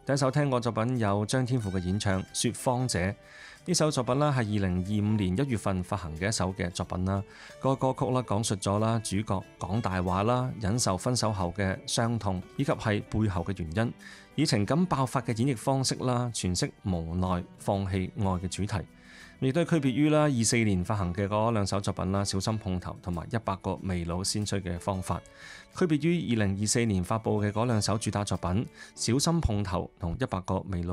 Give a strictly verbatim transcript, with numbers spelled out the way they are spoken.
第一首聽過作品有張天賦嘅演唱《說謊者》，呢首作品啦係二零二五年一月份發行嘅一首嘅作品啦。個歌曲啦講述咗啦主角講大話啦，忍受分手後嘅傷痛，以及係背後嘅原因，以情感爆發嘅演繹方式啦，詮釋無奈放棄愛嘅主題。亦都係區別於啦二四年發行嘅嗰兩首作品啦，小心碰頭同埋一百個未老先衰嘅方法。區別於二零二四年發佈嘅嗰兩首主打作品，小心碰頭同一百個未老。